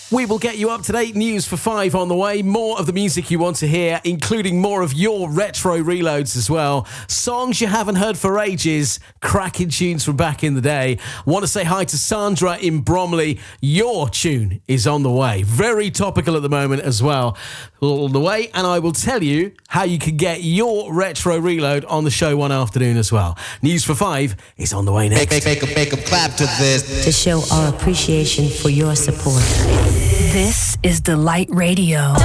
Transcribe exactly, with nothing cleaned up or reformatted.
We will get you up-to-date news for five on the way. More of the music you want to hear, including more of your retro reloads as well. Songs you haven't heard for ages, cracking tunes from back in the day. Want to say hi to Sandra in Bromley. Your tune is on the way. Very topical at the moment as well. All the way, and I will tell you how you can get your retro reload on the show one afternoon as well. News for five is on the way next. Make, make, make, make a clap to this. To show our appreciation for your support. This is Delight Radio.